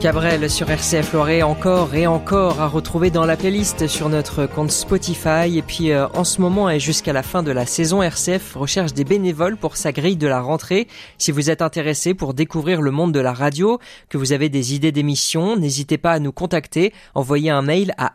Cabrel sur RCF Loiret, encore et encore à retrouver dans la playlist sur notre compte Spotify. Et puis en ce moment et jusqu'à la fin de la saison, RCF recherche des bénévoles pour sa grille de la rentrée. Si vous êtes intéressé pour découvrir le monde de la radio, que vous avez des idées d'émissions, n'hésitez pas à nous contacter. Envoyez un mail à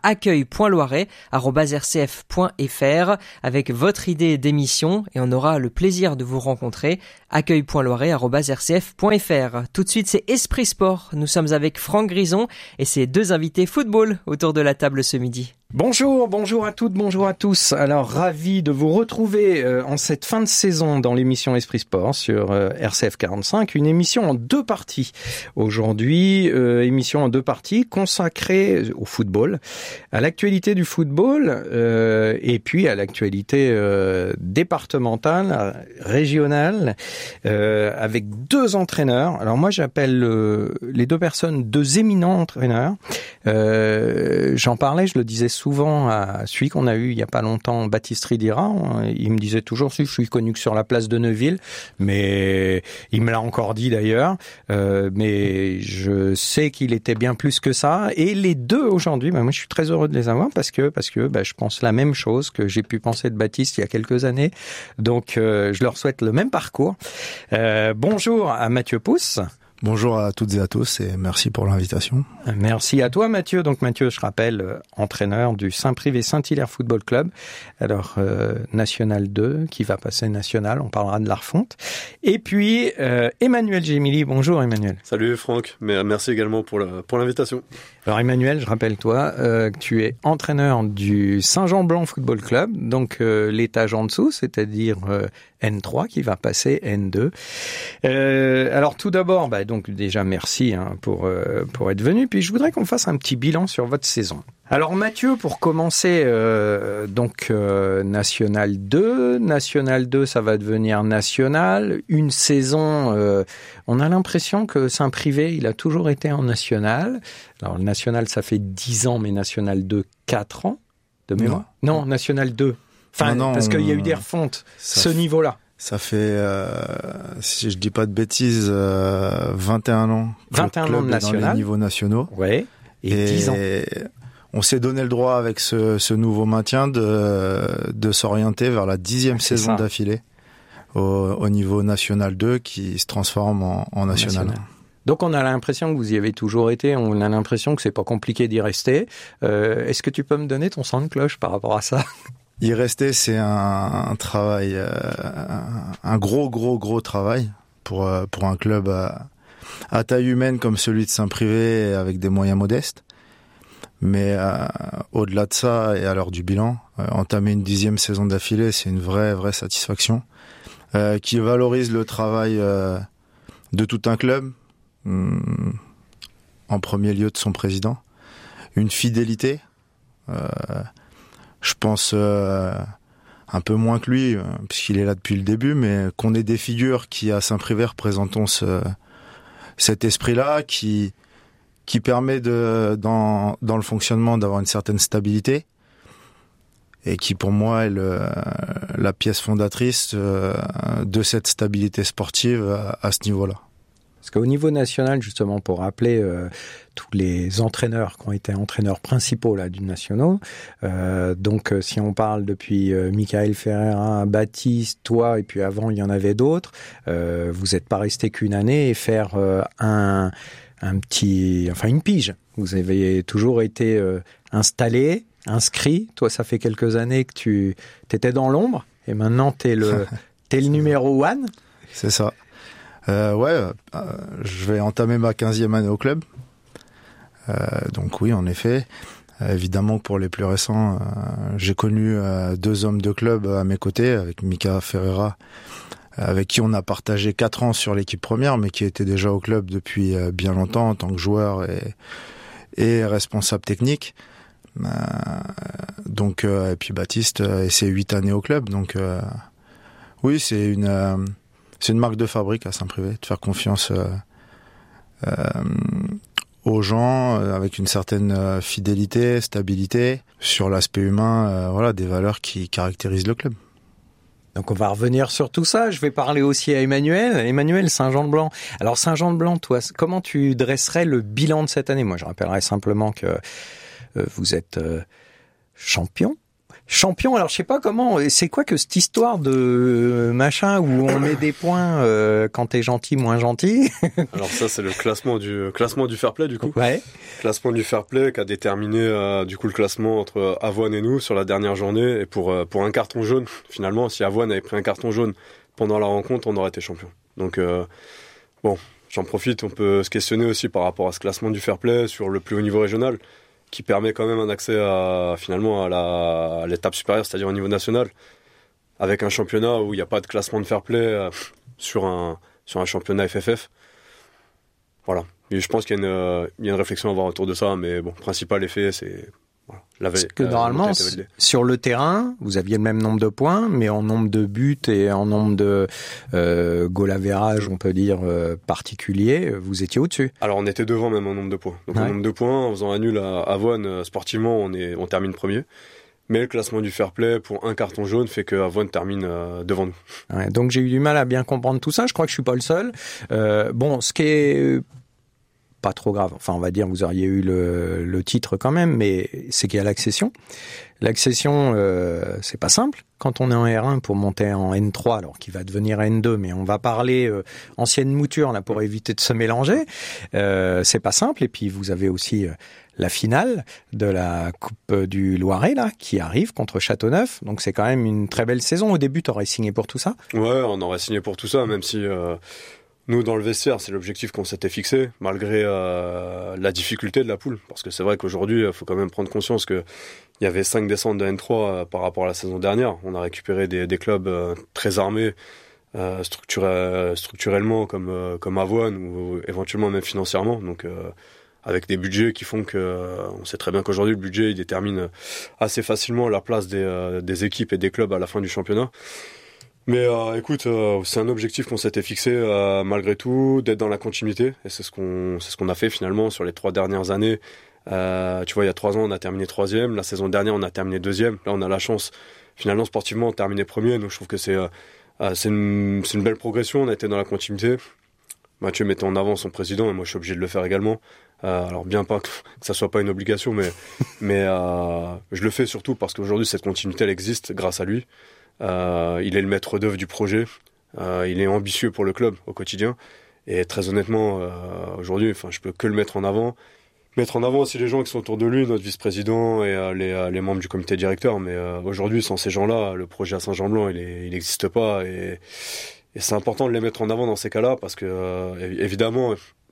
accueil.loiret@rcf.fr avec votre idée d'émission et on aura le plaisir de vous rencontrer. accueil.loiret@rcf.fr. Tout de suite, c'est Esprit Sport. Nous sommes avec Franck Grison et ses deux invités football autour de la table ce midi. Bonjour à toutes, bonjour à tous. Alors, ravi de vous retrouver en cette fin de saison dans l'émission Esprit Sport sur RCF 45, une émission en deux parties. Aujourd'hui, émission en deux parties consacrée au football, à l'actualité du football et puis à l'actualité départementale, régionale, avec deux entraîneurs. Alors moi, j'appelle les deux personnes deux éminents entraîneurs. J'en parlais, je le disais souvent à celui qu'on a eu il y a pas longtemps, Baptiste Ridira. Il me disait toujours, je suis connu que sur la place de Neuville, mais il me l'a encore dit d'ailleurs. Mais je sais qu'il était bien plus que ça. Et les deux aujourd'hui, moi je suis très heureux de les avoir parce que je pense la même chose que j'ai pu penser de Baptiste il y a quelques années. Donc je leur souhaite le même parcours. Bonjour à Mathieu Pousse. Bonjour à toutes et à tous et merci pour l'invitation. Merci à toi Mathieu. Donc Mathieu, je rappelle, entraîneur du Saint-Privé Saint-Hilaire Football Club. Alors National 2 qui va passer National, on parlera de la refonte. Et puis Emmanuel Gemili. Bonjour Emmanuel. Salut Franck, merci également pour l'invitation. Alors Emmanuel, je rappelle toi que tu es entraîneur du Saint-Jean-Blanc Football Club, donc l'étage en dessous, c'est-à-dire N3 qui va passer N2. Alors tout d'abord, donc déjà merci pour être venu. Puis je voudrais qu'on fasse un petit bilan sur votre saison. Alors Mathieu, pour commencer, National 2. National 2, ça va devenir National. Une saison, on a l'impression que Saint-Privé, il a toujours été en National. Alors le National, ça fait 10 ans, mais National 2, 4 ans de mémoire. Non, National 2. Enfin, non, parce qu'il y a eu des refontes, ce niveau-là. Ça fait, si je dis pas de bêtises, 21 ans. 21 ans de National. Dans les niveaux nationaux. Ouais. Et 10 ans. On s'est donné le droit avec ce nouveau maintien de s'orienter vers la 10e saison d'affilée au niveau National 2 qui se transforme en National 1. Donc on a l'impression que vous y avez toujours été, on a l'impression que c'est pas compliqué d'y rester. Est-ce que tu peux me donner ton son de cloche par rapport à ça ? Y rester, c'est un travail, un gros travail pour un club à taille humaine comme celui de Saint-Privé avec des moyens modestes. Mais au-delà de ça et à l'heure du bilan, entamer une 10e saison d'affilée, c'est une vraie satisfaction qui valorise le travail de tout un club, en premier lieu de son président, une fidélité. Je pense un peu moins que lui, puisqu'il est là depuis le début, mais qu'on ait des figures qui, à Saint-Privé, représentons cet esprit-là, qui permet dans le fonctionnement d'avoir une certaine stabilité, et qui, pour moi, est la pièce fondatrice de cette stabilité sportive à ce niveau-là. Parce qu'au niveau national, justement, pour rappeler tous les entraîneurs qui ont été entraîneurs principaux là du national, donc si on parle depuis Michael Ferreira, Baptiste, toi, et puis avant il y en avait d'autres, vous n'êtes pas resté qu'une année et faire une pige. Vous avez toujours été installé, inscrit. Toi, ça fait quelques années que tu étais dans l'ombre et maintenant t'es le numéro one. C'est ça. Je vais entamer ma 15e année au club. Donc oui, en effet. Évidemment, pour les plus récents, j'ai connu deux hommes de club à mes côtés, avec Mika Ferreira, avec qui on a partagé 4 ans sur l'équipe première, mais qui était déjà au club depuis bien longtemps en tant que joueur et responsable technique. Et puis Baptiste et ses 8 années au club. Donc oui, c'est une marque de fabrique à Saint-Privé, de faire confiance aux gens avec une certaine fidélité, stabilité, sur l'aspect humain, des valeurs qui caractérisent le club. Donc on va revenir sur tout ça. Je vais parler aussi à Emmanuel. Emmanuel, Saint-Jean-de-Blanc. Alors Saint-Jean-de-Blanc, toi, comment tu dresserais le bilan de cette année? Moi, je rappellerais simplement que vous êtes champion. Alors je sais pas comment, c'est quoi que cette histoire de machin où on met des points quand t'es gentil, moins gentil? Alors ça, c'est le classement du fair play, du coup. Ouais. Classement du fair play qui a déterminé du coup le classement entre Avoine et nous sur la dernière journée. Et pour un carton jaune, finalement, si Avoine avait pris un carton jaune pendant la rencontre, on aurait été champion. Donc bon, j'en profite, on peut se questionner aussi par rapport à ce classement du fair play sur le plus haut niveau régional, qui permet quand même un accès à l'étape supérieure, c'est-à-dire au niveau national, avec un championnat où il n'y a pas de classement de fair play sur un championnat FFF. Voilà. Et je pense qu'il y a une réflexion à avoir autour de ça, mais bon, principal effet, c'est parce que normalement, sur le terrain, vous aviez le même nombre de points, mais en nombre de buts et en nombre de goal average, on peut dire, particulier, vous étiez au-dessus. Alors, on était devant même en nombre de points. Donc, en nombre de points, en faisant un nul à Avoine, sportivement, on termine premier. Mais le classement du fair play pour un carton jaune fait que Avoine termine devant nous. Ouais, donc, j'ai eu du mal à bien comprendre tout ça. Je crois que je suis pas le seul. Bon, ce qui est pas trop grave. Enfin, on va dire, vous auriez eu le titre quand même, mais c'est qu'il y a l'accession. L'accession, c'est pas simple quand on est en R1 pour monter en N3, alors qu'il va devenir N2, mais on va parler ancienne mouture là pour éviter de se mélanger. C'est pas simple. Et puis vous avez aussi la finale de la Coupe du Loiret là qui arrive contre Châteauneuf. Donc c'est quand même une très belle saison. Au début, t'aurais signé pour tout ça? Ouais, on aurait signé pour tout ça, même si nous, dans le vestiaire, c'est l'objectif qu'on s'était fixé, malgré la difficulté de la poule. Parce que c'est vrai qu'aujourd'hui, il faut quand même prendre conscience qu'il y avait 5 descentes de N3 par rapport à la saison dernière. On a récupéré des clubs très armés, structurellement, comme Avoine, ou éventuellement même financièrement. Donc, avec des budgets qui font que... on sait très bien qu'aujourd'hui, le budget, il détermine assez facilement la place des équipes et des clubs à la fin du championnat. Mais écoute, c'est un objectif qu'on s'était fixé malgré tout, d'être dans la continuité, et c'est ce qu'on a fait finalement sur les 3 dernières années. Tu vois, il y a 3 ans, on a terminé 3e, la saison dernière, on a terminé 2e. Là, on a la chance, finalement, sportivement, de terminer 1er, donc je trouve que c'est une belle progression, on a été dans la continuité. Mathieu mettait en avant son président, et moi je suis obligé de le faire également. Alors bien pas que ça soit pas une obligation, mais je le fais surtout parce qu'aujourd'hui, cette continuité, elle existe grâce à lui. Il est le maître d'œuvre du projet, il est ambitieux pour le club au quotidien, et très honnêtement aujourd'hui, je peux que le mettre en avant aussi les gens qui sont autour de lui, notre vice-président et les membres du comité directeur. Mais aujourd'hui, sans ces gens-là, le projet à Saint-Jean-de-Blanc il n'existe pas, et c'est important de les mettre en avant dans ces cas-là, parce que évidemment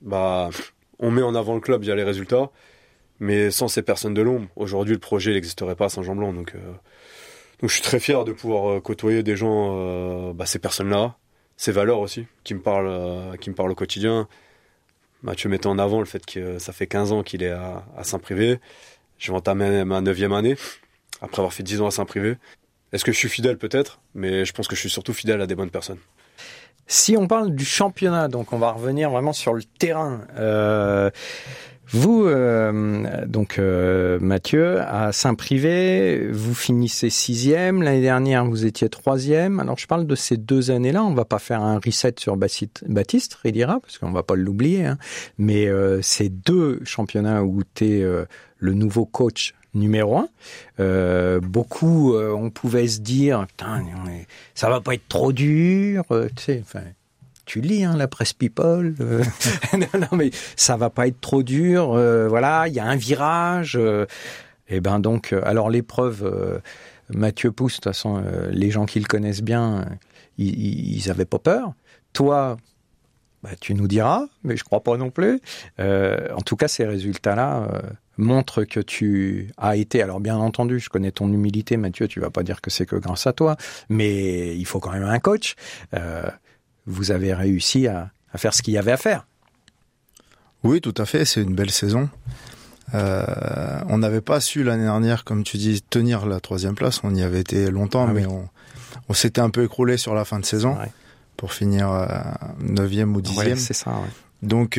on met en avant le club via les résultats, mais sans ces personnes de l'ombre, aujourd'hui le projet n'existerait pas à Saint-Jean-de-Blanc. Donc je suis très fier de pouvoir côtoyer des gens, ces personnes-là, ces valeurs aussi, qui me parlent au quotidien. Mathieu mettait en avant le fait que ça fait 15 ans qu'il est à Saint-Privé. Je vais entamer ma 9e année, après avoir fait 10 ans à Saint-Privé. Est-ce que je suis fidèle? Peut-être, mais je pense que je suis surtout fidèle à des bonnes personnes. Si on parle du championnat, donc on va revenir vraiment sur le terrain. Vous, Mathieu, à Saint-Privé, vous finissez 6e. L'année dernière, vous étiez 3e. Alors, je parle de ces 2 années-là. On va pas faire un reset sur Baptiste Ridira, parce qu'on va pas l'oublier. Hein. Mais ces 2 championnats où tu es le nouveau coach numéro 1, beaucoup, on pouvait se dire, putain, ça va pas être trop dur, tu sais, tu lis la presse People, non mais ça va pas être trop dur, voilà, il y a un virage, et ben donc, alors l'épreuve, Mathieu Pousse, de toute façon, les gens qui le connaissent bien, ils avaient pas peur. Toi, tu nous diras, mais je crois pas non plus. En tout cas, ces résultats-là montrent que tu as été... Alors bien entendu, je connais ton humilité, Mathieu, tu vas pas dire que c'est que grâce à toi, mais il faut quand même un coach. Vous avez réussi à faire ce qu'il y avait à faire. Oui, tout à fait, c'est une belle saison. On n'avait pas su l'année dernière, comme tu dis, tenir la 3e place. On y avait été longtemps, mais on s'était un peu écroulé sur la fin de saison pour finir 9e ou 10e. Ouais, c'est ça, ouais. Donc,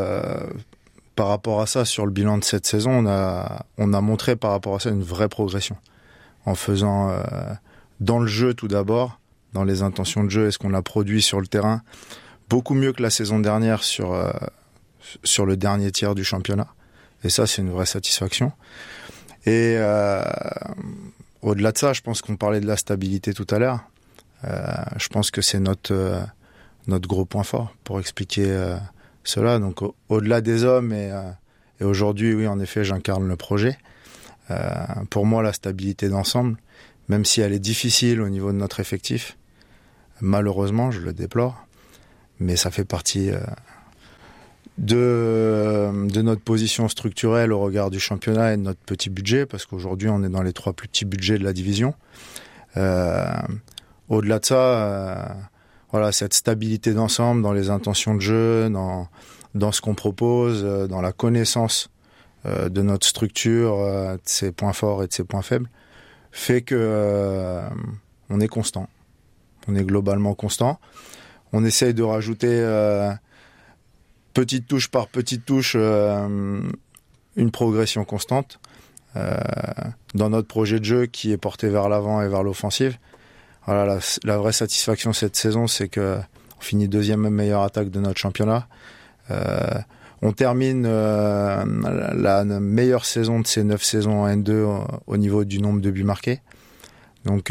par rapport à ça, sur le bilan de cette saison, on a montré par rapport à ça une vraie progression. En faisant, dans le jeu tout d'abord, dans les intentions de jeu et ce qu'on a produit sur le terrain, beaucoup mieux que la saison dernière sur le dernier tiers du championnat. Et ça, c'est une vraie satisfaction. Et au-delà de ça, je pense qu'on parlait de la stabilité tout à l'heure. Je pense que c'est notre gros point fort pour expliquer cela. Donc au-delà des hommes et aujourd'hui, oui, en effet, j'incarne le projet. Pour moi, la stabilité d'ensemble, même si elle est difficile au niveau de notre effectif, malheureusement, je le déplore, mais ça fait partie de notre position structurelle au regard du championnat et de notre petit budget, parce qu'aujourd'hui, on est dans les 3 plus petits budgets de la division. Au-delà de ça, voilà, cette stabilité d'ensemble dans les intentions de jeu, dans ce qu'on propose, dans la connaissance de notre structure, de ses points forts et de ses points faibles, fait que on est constant. On est globalement constant. On essaye de rajouter petite touche par petite touche une progression constante dans notre projet de jeu qui est porté vers l'avant et vers l'offensive. Voilà, la vraie satisfaction cette saison, c'est que on finit 2e meilleure attaque de notre championnat. On termine la meilleure saison de ces 9 saisons en N2 au niveau du nombre de buts marqués. Donc,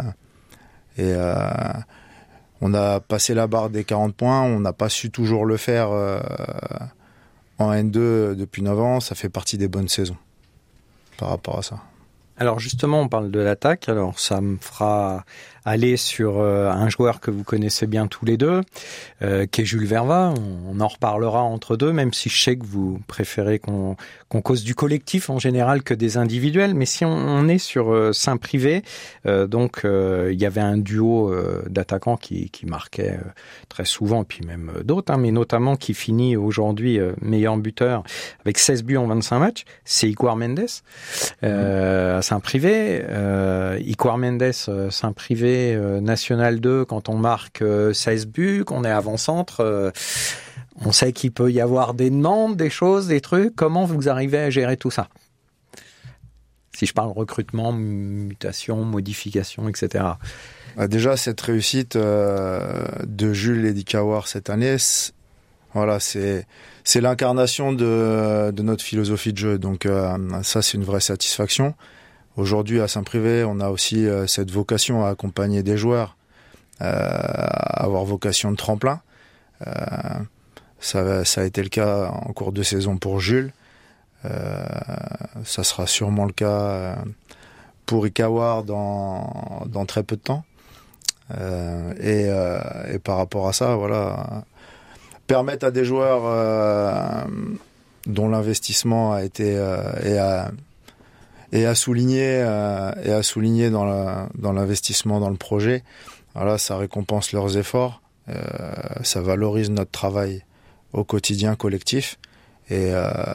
on a passé la barre des 40 points. On n'a pas su toujours le faire en N2 depuis 9 ans. Ça fait partie des bonnes saisons par rapport à ça. Alors justement, on parle de l'attaque. Alors ça me fera aller sur un joueur que vous connaissez bien tous les deux, qui est Jules Vervat. On en reparlera entre deux, même si je sais que vous préférez qu'on cause du collectif en général que des individuels. Mais si on est sur Saint-Privé, donc il y avait un duo d'attaquants qui marquait très souvent, puis même d'autres, mais notamment qui finit aujourd'hui meilleur buteur avec 16 buts en 25 matchs. C'est Iguar Mendes à Saint-Privé. Iguar Mendes, Saint-Privé, National 2, quand on marque 16 buts, qu'on est avant-centre, on sait qu'il peut y avoir des demandes, des choses, des trucs. Comment vous arrivez à gérer tout ça ? Si je parle recrutement, mutation, modification, etc. Déjà, cette réussite de Jules et d'Ikawar cette année, voilà, c'est l'incarnation de notre philosophie de jeu. Donc ça, c'est une vraie satisfaction. Aujourd'hui, à Saint-Privé, on a aussi cette vocation à accompagner des joueurs, à avoir vocation de tremplin. Ça a été le cas en cours de saison pour Jules. Ça sera sûrement le cas pour Ikawar dans très peu de temps. Et par rapport à ça, voilà, permettre à des joueurs dont l'investissement a été et à souligner dans l'investissement dans le projet. Voilà, ça récompense leurs efforts, ça valorise notre travail au quotidien collectif et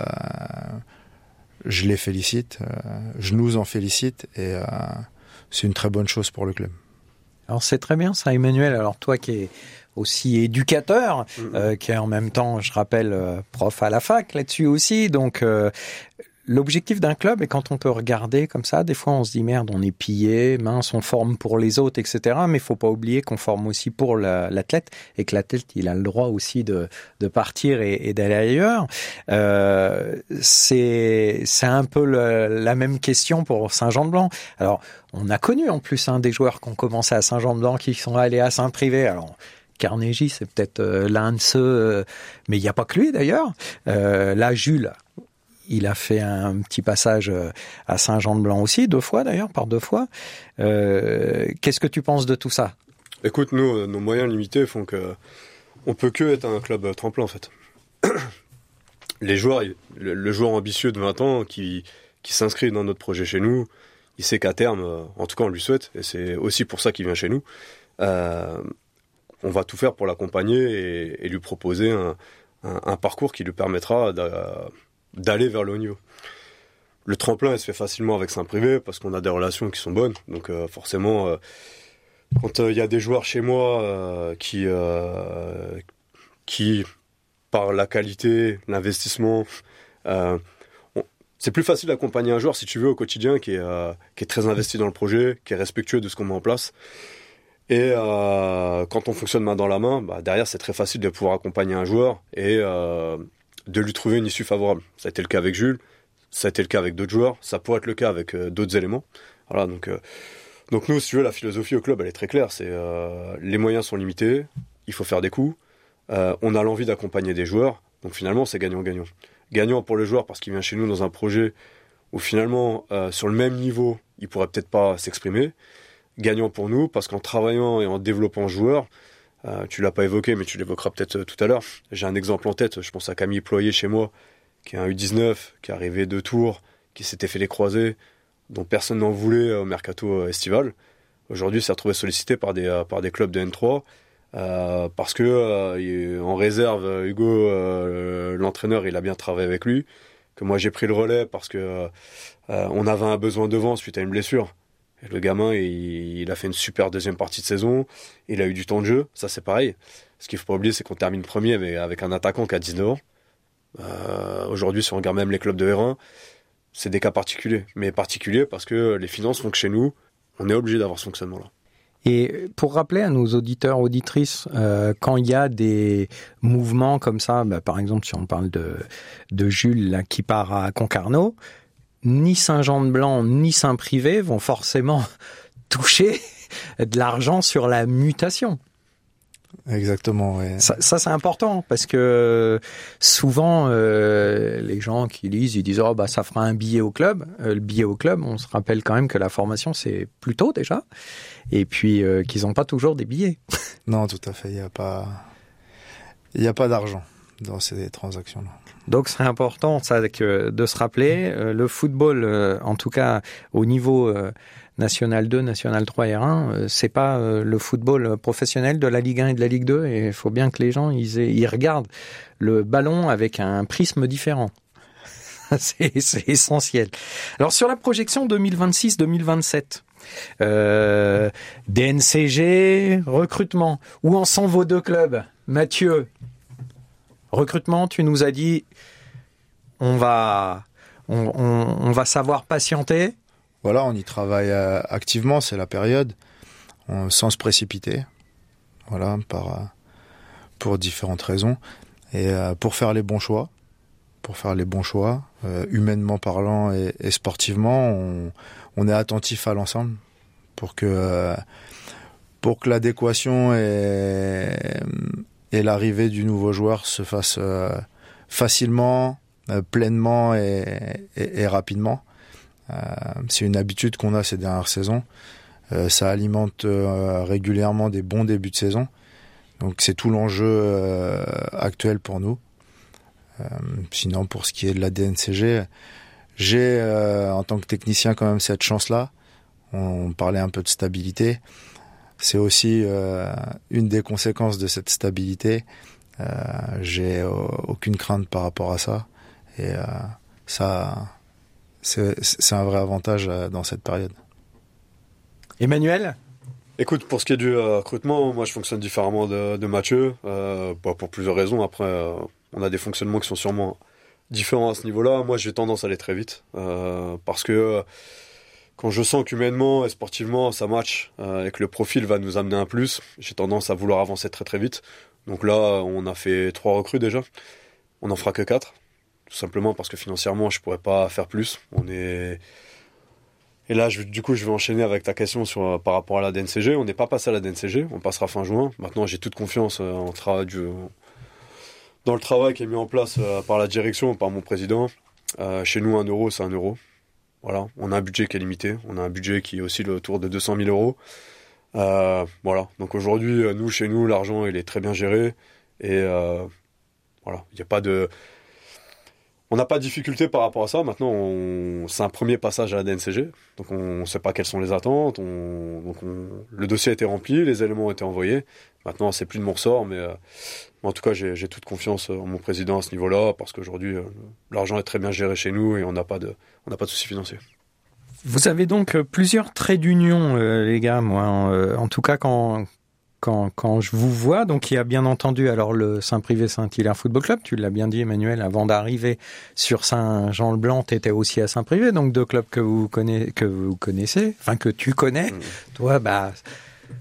je les félicite, je nous en félicite et c'est une très bonne chose pour le club. Alors c'est très bien ça, Emmanuel. Alors toi qui es aussi éducateur, qui est en même temps, je rappelle, prof à la fac là-dessus aussi, donc l'objectif d'un club, et quand on peut regarder comme ça, des fois on se dit merde, on est pillé, mince, on forme pour les autres, etc. Mais il faut pas oublier qu'on forme aussi pour l'athlète, et que l'athlète, il a le droit aussi de partir et d'aller ailleurs. C'est un peu la même question pour Saint-Jean-de-Blanc. Alors, on a connu en plus des joueurs qui ont commencé à Saint-Jean-de-Blanc, qui sont allés à Saint-Privé. Alors, Carnegie, c'est peut-être l'un de ceux, mais il n'y a pas que lui d'ailleurs. Là, Jules, il a fait un petit passage à Saint-Jean-de-Blanc aussi, 2 fois d'ailleurs, par 2 fois. Qu'est-ce que tu penses de tout ça ? Écoute, nous, nos moyens limités font que on peut que être un club tremplin en fait. Les joueurs, le joueur ambitieux de 20 ans qui s'inscrit dans notre projet chez nous, il sait qu'à terme, en tout cas on lui souhaite, et c'est aussi pour ça qu'il vient chez nous, on va tout faire pour l'accompagner et lui proposer un parcours qui lui permettra d'aller vers le haut niveau. Le tremplin, il se fait facilement avec Saint-Privé parce qu'on a des relations qui sont bonnes. Donc forcément, quand il y a des joueurs chez moi qui, par la qualité, l'investissement, c'est plus facile d'accompagner un joueur, si tu veux, au quotidien, qui est très investi dans le projet, qui est respectueux de ce qu'on met en place. Et quand on fonctionne main dans la main, derrière c'est très facile de pouvoir accompagner un joueur et de lui trouver une issue favorable. Ça a été le cas avec Jules, ça a été le cas avec d'autres joueurs, ça pourrait être le cas avec d'autres éléments. Voilà, donc nous, si tu veux, la philosophie au club, elle est très claire. C'est les moyens sont limités, il faut faire des coups. On a l'envie d'accompagner des joueurs, donc finalement c'est gagnant-gagnant. Gagnant pour le joueur parce qu'il vient chez nous dans un projet où finalement sur le même niveau, il pourrait peut-être pas s'exprimer. Gagnant pour nous parce qu'en travaillant et en développant le joueur, tu l'as pas évoqué mais tu l'évoqueras peut-être tout à l'heure. J'ai un exemple en tête, je pense à Camille Ployer chez moi, qui est un U19, qui est arrivé de Tours, qui s'était fait les croisés, dont personne n'en voulait au mercato estival. Aujourd'hui, s'est retrouvé sollicité par des clubs de N3 parce que en réserve, Hugo, l'entraîneur, il a bien travaillé avec lui, que moi j'ai pris le relais parce que on avait un besoin devant suite à une blessure. Et le gamin, il a fait une super deuxième partie de saison, il a eu du temps de jeu, ça c'est pareil. Ce qu'il faut pas oublier, c'est qu'on termine premier avec un attaquant qui a 19 ans. Aujourd'hui, si on regarde même les clubs de R1, c'est des cas particuliers. Mais particuliers parce que les finances font que chez nous, on est obligé d'avoir ce fonctionnement-là. Et pour rappeler à nos auditeurs, auditrices, quand il y a des mouvements comme ça, par exemple, si on parle de Jules là, qui part à Concarneau, ni Saint-Jean-de-Blanc ni Saint-Privé vont forcément toucher de l'argent sur la mutation. Exactement, ouais. Ça c'est important parce que souvent les gens qui lisent, ils disent ça fera un billet au club. Le billet au club, on se rappelle quand même que la formation c'est plus tôt déjà, et puis qu'ils n'ont pas toujours des billets. Non, tout à fait. Il y a pas d'argent dans ces transactions-là. Donc, c'est important ça de se rappeler. Le football, en tout cas au niveau National 2, National 3 R1, c'est pas le football professionnel de la Ligue 1 et de la Ligue 2. Et il faut bien que les gens ils regardent le ballon avec un prisme différent. c'est essentiel. Alors, sur la projection 2026-2027, DNCG, recrutement, où en sont vos deux clubs, Mathieu? Recrutement, tu nous as dit, on va savoir patienter. Voilà, on y travaille activement, c'est la période, sans se précipiter. Voilà, pour différentes raisons. Et pour faire les bons choix. Humainement parlant et sportivement, on est attentif à l'ensemble pour que l'adéquation et l'arrivée du nouveau joueur se fasse facilement, pleinement et rapidement. C'est une habitude qu'on a ces dernières saisons. Ça alimente régulièrement des bons débuts de saison. Donc c'est tout l'enjeu actuel pour nous. Sinon, pour ce qui est de la DNCG, j'ai en tant que technicien quand même cette chance-là. On parlait un peu de stabilité. C'est aussi une des conséquences de cette stabilité. J'ai aucune crainte par rapport à ça. Et ça, c'est un vrai avantage dans cette période. Emmanuel ? Écoute, pour ce qui est du recrutement, moi je fonctionne différemment de Mathieu, pour plusieurs raisons. Après, on a des fonctionnements qui sont sûrement différents à ce niveau-là. Moi j'ai tendance à aller très vite, parce que quand je sens qu'humainement et sportivement ça match et que le profil va nous amener un plus, j'ai tendance à vouloir avancer très très vite. Donc là, on a fait 3 recrues déjà. On n'en fera que 4, tout simplement parce que financièrement, je pourrais pas faire plus. Et là, je vais enchaîner avec ta question par rapport à la DNCG. On n'est pas passé à la DNCG, on passera fin juin. Maintenant, j'ai toute confiance dans le travail qui est mis en place par la direction, par mon président. Chez nous, 1 euro, c'est 1 euro. Voilà, on a un budget qui est limité, on a un budget qui est aussi autour de 200 000 euros. Voilà, donc aujourd'hui, chez nous, l'argent, il est très bien géré. Et voilà, il n'y a pas de... On n'a pas de difficulté par rapport à ça. Maintenant, c'est un premier passage à la DNCG. Donc, on ne sait pas quelles sont les attentes. Le dossier a été rempli, les éléments ont été envoyés. Maintenant, c'est plus de mon ressort. Mais en tout cas, j'ai toute confiance en mon président à ce niveau-là. Parce qu'aujourd'hui, l'argent est très bien géré chez nous et on n'a pas de soucis financiers. Vous avez donc plusieurs traits d'union, les gars. Moi, en tout cas, quand je vous vois, donc il y a bien entendu alors le Saint-Privé-Saint-Hilaire Football Club, tu l'as bien dit Emmanuel, avant d'arriver sur Saint-Jean-le-Blanc, tu étais aussi à Saint-Privé, donc 2 clubs que vous connaissez, enfin que tu connais. Toi,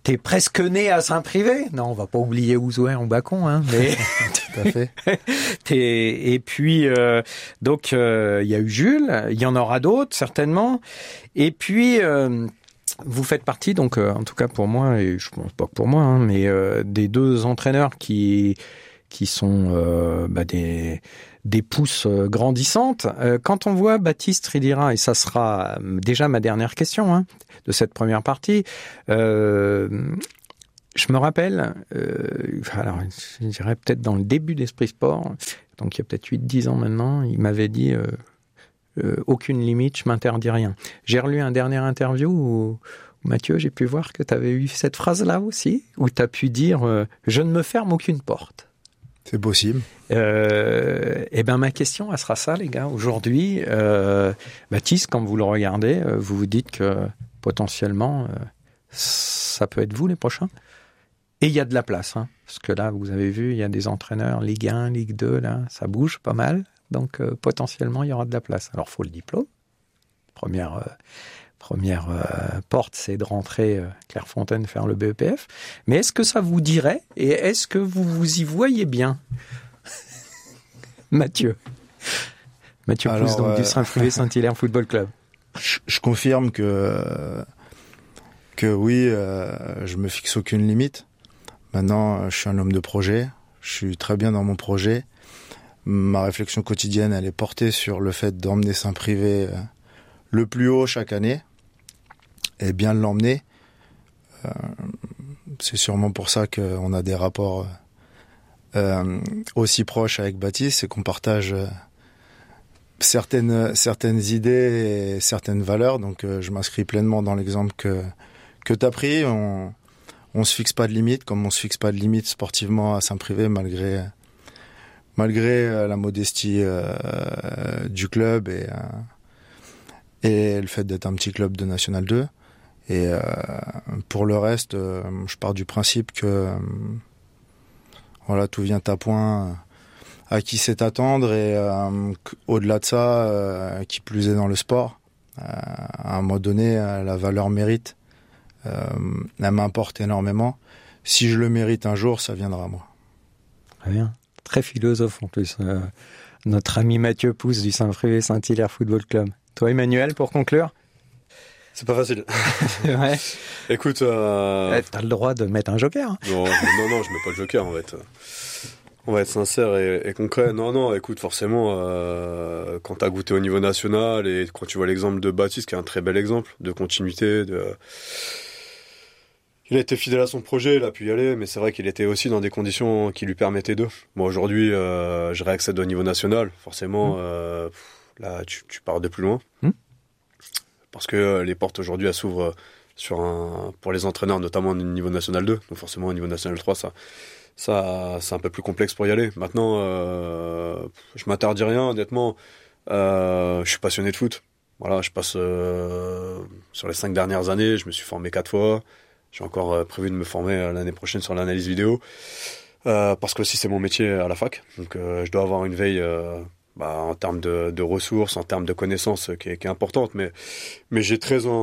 T'es presque né à Saint-Privé. Non, on va pas oublier Ouzouer ou Bacon, hein. Mais Tout à fait. et puis donc il y a eu Jules, il y en aura d'autres certainement. Et puis vous faites partie donc en tout cas pour moi et je pense pas que pour moi, hein, mais des 2 entraîneurs qui sont des pousses grandissantes. Quand on voit Baptiste Ridira, et ça sera déjà ma dernière question, hein, de cette première partie, je me rappelle, alors je dirais peut-être dans le début d'Esprit Sport, donc il y a peut-être 8-10 ans maintenant, il m'avait dit aucune limite, je m'interdis rien. J'ai relu un dernier interview où Mathieu, j'ai pu voir que tu avais eu cette phrase-là aussi, où tu as pu dire je ne me ferme aucune porte. C'est possible. Et ben ma question, elle sera ça, les gars. Aujourd'hui, Baptiste, quand vous le regardez, vous vous dites que potentiellement, ça peut être vous les prochains. Et il y a de la place, hein, parce que là, vous avez vu, il y a des entraîneurs Ligue 1, Ligue 2, là, ça bouge pas mal. Donc potentiellement, il y aura de la place. Alors, faut le diplôme. Première porte, c'est de rentrer Clairefontaine, faire le BEPF. Mais est-ce que ça vous dirait et est-ce que vous vous y voyez bien? Mathieu Pousse, donc du Saint-Privé Saint-Hilaire Football Club. Je confirme que oui, je me fixe aucune limite. Maintenant, je suis un homme de projet. Je suis très bien dans mon projet. Ma réflexion quotidienne, elle est portée sur le fait d'emmener Saint-Privé le plus haut chaque année et bien l'emmener. C'est sûrement pour ça qu'on a des rapports aussi proches avec Baptiste, c'est qu'on partage certaines idées et certaines valeurs. Donc je m'inscris pleinement dans l'exemple que tu as pris. On se fixe pas de limite, comme on se fixe pas de limite sportivement à Saint-Privé malgré la modestie du club et le fait d'être un petit club de National 2. Et pour le reste, je pars du principe que voilà, tout vient à point à qui sait attendre et au-delà de ça, qui plus est dans le sport, à un moment donné, la valeur mérite, elle m'importe énormément. Si je le mérite un jour, ça viendra à moi. Très bien. Très philosophe en plus, notre ami Mathieu Pousse du Saint-Privé Saint-Hilaire Football Club. Toi Emmanuel, pour conclure? C'est pas facile. Ouais. Écoute, t'as le droit de mettre un joker. Hein. Non, je mets pas le joker. On va être sincère et concret. Non, écoute, forcément, quand t'as goûté au niveau national et quand tu vois l'exemple de Baptiste, qui est un très bel exemple de continuité, il a été fidèle à son projet, il a pu y aller, mais c'est vrai qu'il était aussi dans des conditions qui lui permettaient d'eux. Moi, aujourd'hui, je réaccède au niveau national. Forcément, là, tu pars de plus loin. Parce que les portes, aujourd'hui, elles s'ouvrent pour les entraîneurs, notamment au niveau national 2. Donc forcément, au niveau national 3, ça c'est un peu plus complexe pour y aller. Maintenant, je m'interdis rien, honnêtement. Je suis passionné de foot. Voilà, je passe sur les 5 dernières années, je me suis formé 4 fois. J'ai encore prévu de me former l'année prochaine sur l'analyse vidéo. Parce que aussi, c'est mon métier à la fac. Donc, je dois avoir une veille en termes de ressources, en termes de connaissances qui est importante. Mais j'ai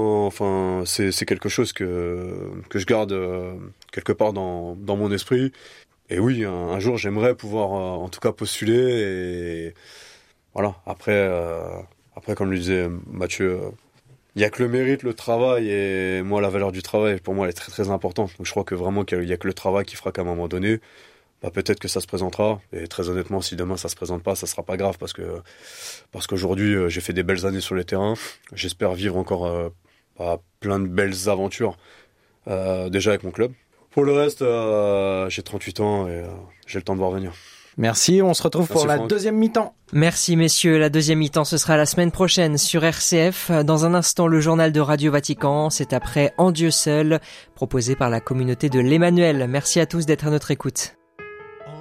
c'est quelque chose que je garde quelque part dans mon esprit. Et oui, un jour, j'aimerais pouvoir en tout cas postuler. Et voilà, après, comme le disait Mathieu, il y a que le mérite, le travail, et moi, la valeur du travail, pour moi, elle est très très importante. Donc je crois que vraiment qu'il y a que le travail qui fera qu'à un moment donné, peut-être que ça se présentera. Et très honnêtement, si demain ça se présente pas, ça sera pas grave parce qu'aujourd'hui, j'ai fait des belles années sur les terrains. J'espère vivre encore plein de belles aventures déjà avec mon club. Pour le reste, j'ai 38 ans et j'ai le temps de voir venir. Merci, on se retrouve pour la deuxième mi-temps. Merci messieurs, la deuxième mi-temps ce sera la semaine prochaine sur RCF. Dans un instant, le journal de Radio Vatican, c'est après En Dieu seul, proposé par la communauté de l'Emmanuel. Merci à tous d'être à notre écoute.